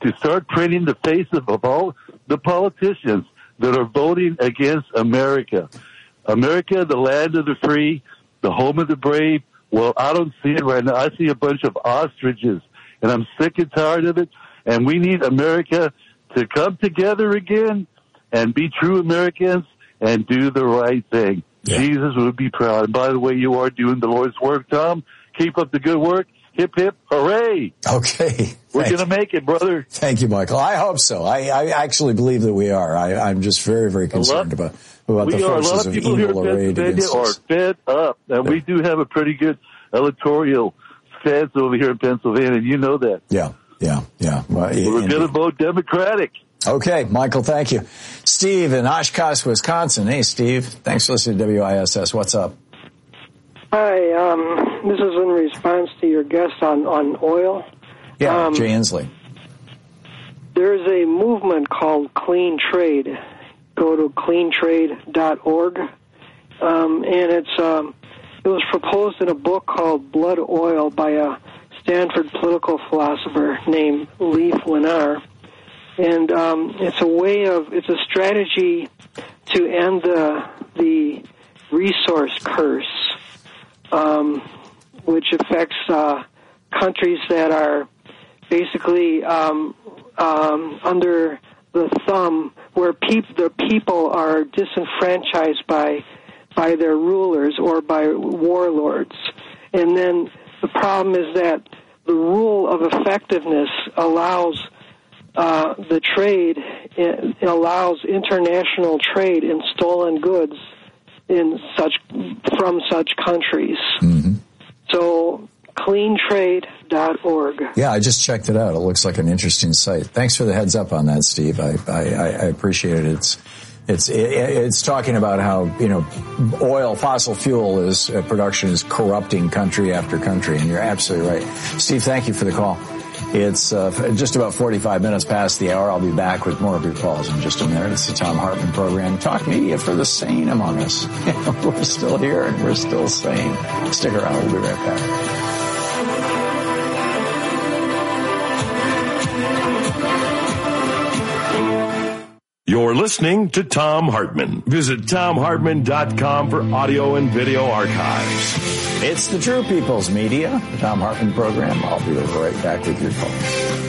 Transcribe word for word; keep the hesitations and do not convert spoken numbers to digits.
to start printing the faces of all the politicians that are voting against America. America, the land of the free, the home of the brave. Well, I don't see it right now. I see a bunch of ostriches, and I'm sick and tired of it. And we need America to come together again and be true Americans and do the right thing. Yeah. Jesus would be proud. And by the way, you are doing the Lord's work, Tom. Keep up the good work. Hip, hip, hooray. Okay. We're going to make it, brother. Thank you, Michael. I hope so. I, I actually believe that we are. I, I'm just very, very concerned about, about the forces of evil arrayed against us. A lot of people here in Pennsylvania are fed up, and yeah. we do have a pretty good electoral stance over here in Pennsylvania, and you know that. Yeah, yeah, yeah. Well, We're going to vote Democratic. Okay, Michael, thank you. Steve in Oshkosh, Wisconsin. Hey, Steve. Thanks for listening to W I S S. What's up? Hi, um, this is in response to your guest on, on oil. Yeah, um, Jay Inslee. There's a movement called Clean Trade. Go to clean trade dot org. Um, and it's um, it was proposed in a book called Blood Oil by a Stanford political philosopher named Leif Lenar. And um, it's a way of, it's a strategy to end the, the resource curse. Um, which affects uh, countries that are basically um, um, under the thumb, where peop- the people are disenfranchised by by their rulers or by warlords. And then the problem is that the rule of effectiveness allows uh, the trade, it allows international trade in stolen goods in such from such countries. Mm-hmm. So clean trade dot org. Yeah, I just checked it out. It looks like an interesting site. Thanks for the heads up on that, Steve. I I, I appreciate it. It's it's it's talking about how, you know, oil, fossil fuel is uh, production is corrupting country after country, and you're absolutely right. Steve, thank you for the call. It's uh, just about forty-five minutes past the hour. I'll be back with more of your calls in just a minute. It's the Tom Hartman Program. Talk media for the sane among us. We're still here and we're still sane. Stick around. We'll be right back. You're listening to Tom Hartman. Visit tom hartman dot com for audio and video archives. It's the True People's Media, the Tom Hartman Program. I'll be right back with your calls.